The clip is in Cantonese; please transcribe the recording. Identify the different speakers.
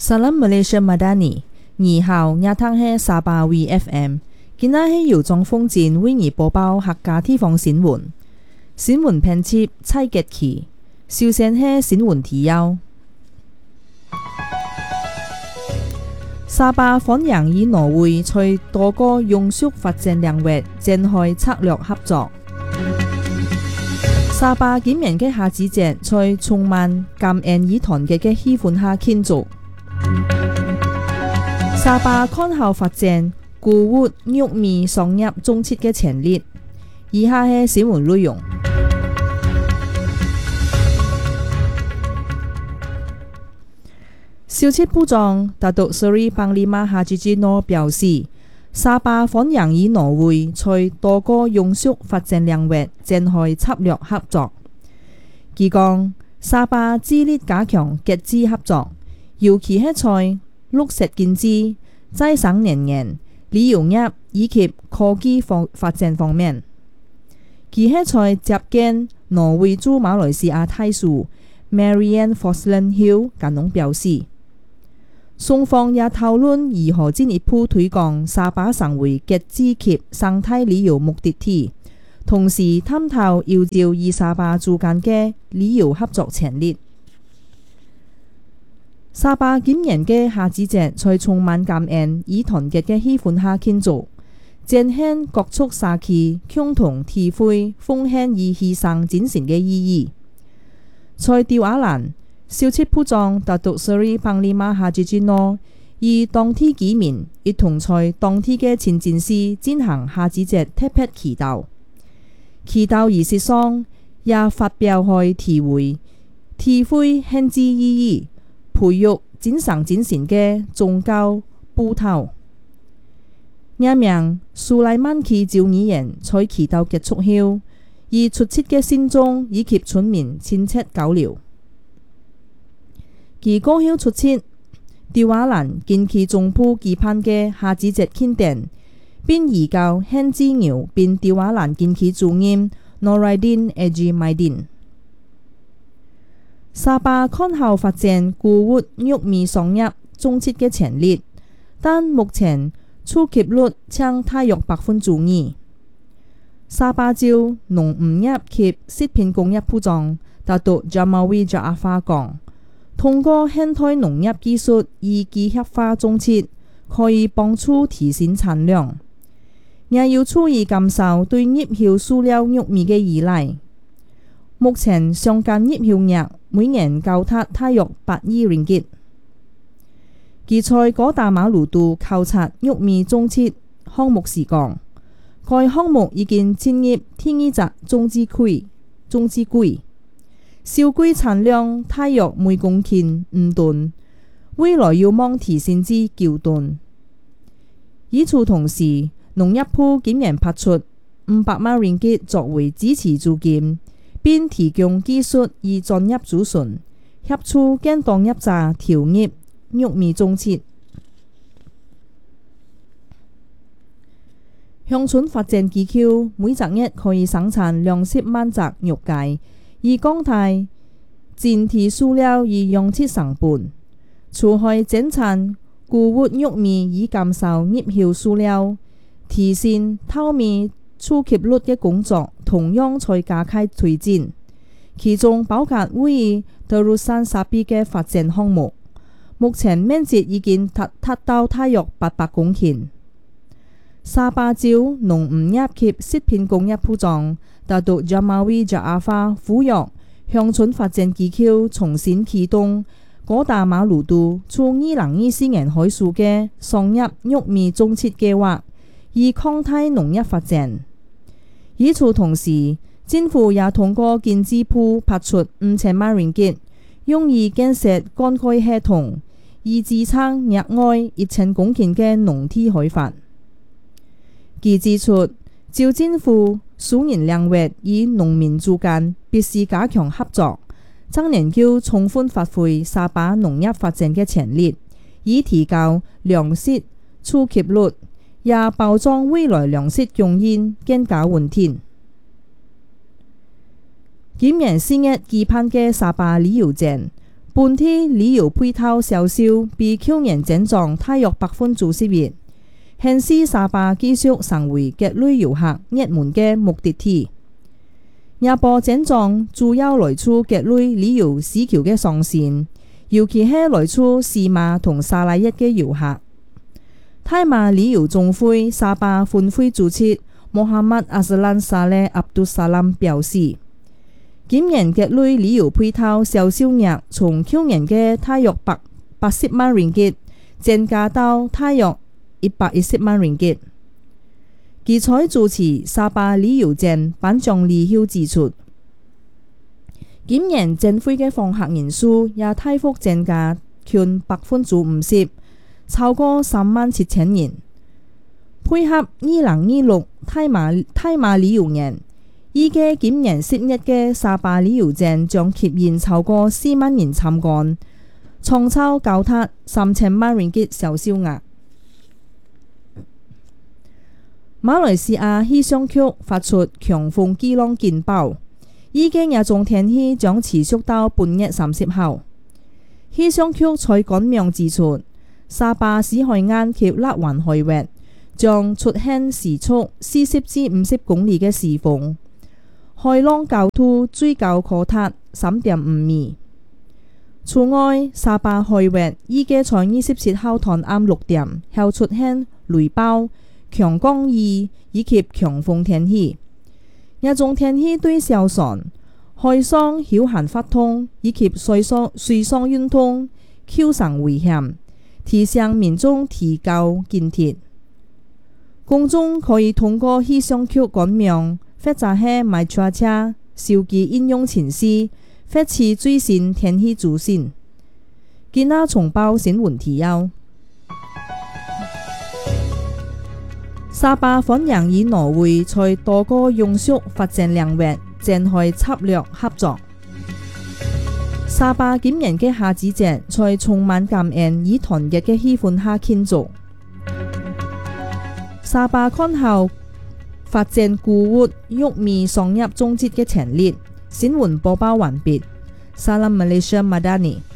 Speaker 1: Salam Malaysia Madani， 你好，也聽係沙巴 VFM。今日係由莊豐展為你播報客家地方新聞。新聞編輯蔡潔琪，首先係新聞提要。沙巴歡迎與挪威在多個永續發展領域展開策略合作。沙巴今年嘅夏至節在充滿感恩與團結嘅氣氛下慶祝。沙巴看好發展穀物玉米商業種植嘅潛力。以下係新聞內容。消息部長達督斯里邦利馬哈吉吉諾表示，沙巴歡迎與挪威在多個永續發展領域展開策略合作。佢講，沙巴致力加強國際合作，尤其係在綠色經濟、再生能源、旅遊業以及科技發展方面。佢係在接見挪威駐馬來西亞大使 Marianne Fossland Hill 間中表示，雙方也討論如何進一步推廣沙巴成為國際級生態旅遊目的地，同時探討要照與沙巴之間嘅旅遊合作潛力。沙巴今年嘅夏至節在充滿感恩與團結嘅氣氛下慶祝，展現各族社區共同體會奉獻與犧牲精神嘅意義。在吊瓦蘭，消息部長達督斯里邦利馬哈吉吉諾與當地居民一同在當地嘅清真寺進行夏至節特別祈禱。祈禱儀式上也發表開體會獻祭意義，培育精神嘅宗教布頭。一名蘇萊曼區召議員在祈禱結束後，以出席嘅信眾以及村民親切交流。其過後出席吊瓦蘭近期總部舉辦嘅夏至節慶典，並移交獻祭牛並吊瓦蘭近期主任 Noradin Eji Maidin。沙巴看好發展穀物玉米商業種植嘅潛力，但目前出給率僅大約2%。沙巴州農務業及食品工業部長達督 Jamawi Jaafar 講，通過現代農業技術與機械化種植，可以幫助提升產量，也要注意減少對入口塑料玉米嘅依賴。目前上間入口額每年高達大約8億ringgit。佢在哥打馬魯度考察玉米種植項目時講，該項目已經進入第二隻種植季，收歸產量大約每公頃5噸，未來有望提升至9噸。與此同時，農業部今年撥出500萬ringgit作為支持資金，並提供技術與專業諮詢，協助更多業者投入玉米種植。鄉村發展機構每隻月可以生產20萬隻玉芥，以降低整體塑料與養殖成本。除開增產穀物玉米以減少入口塑料，提升透明出給率嘅工作同樣在加快推進，其中包括位於德魯山沙比嘅發展項目，目前面積已經達到大約800公頃。沙巴州農務業及食品工業部長達督 Jamawi Jaafar 呼籲鄉村發展機構重新啟動哥打馬魯度從2024年開始嘅商業玉米種植計劃，以擴大農業發展。與此同時，政府也通過經濟部撥出5000萬ringgit，用於建設灌溉系統，以支撐額外1000公頃嘅農地開發。佢指出，州政府私人領域與農民之間必須加強合作，爭研究充分發揮沙巴農業發展嘅潛力，以提高糧食出給率，也保障未來糧食供應更加穩定。今年4月舉辦嘅沙巴旅遊節， 本地旅遊配套銷售比去年增長大約11%，顯示沙巴繼續成為各類遊客熱門嘅目的地。也波增長主要來自各類旅遊需求嘅上線，尤其係來自士馬同沙拉越嘅遊客。大馬旅遊總會沙巴分會主席穆罕默阿斯蘭沙勒阿卜杜沙蘭表示，今年各類旅遊配套銷售額從去年嘅大約80萬令吉增加到大約110萬令吉。佢在主持沙巴旅遊展頒獎禮後指出，今年展會嘅訪客人數也大幅增加近50%，超過37000人。配合2026大馬旅遊年，預計今年10月嘅沙巴旅遊展將吸引超過4萬人參觀，創造高達3000萬令吉銷售額。馬來西亞氣象局發出強風巨浪警報，預計日中天氣將持續到本月30號。氣象局在官網指出，沙巴市海岸及勒環海域將出現時速40至50公里嘅時風，海浪高度最高可達3.5米。此外，沙巴海域預計在27號同暗6點後出現雷暴、強降雨以及強風天氣。日中天氣對小船、海上休閒活動以及水上運動構成危險，提醒民眾提高警惕。公眾可以通過氣象局官網或者係 MyTracker 手機應用程式獲取最新天氣資訊。今日重報新聞提要：沙巴歡迎與挪威在多個永續發展領域展開策略合作。沙巴今年嘅夏至節在充滿感恩與團結嘅氣氛下慶祝。沙巴看好發展古活玉米商業種植嘅潛力。新聞播報完畢。Salam Malaysia Madani。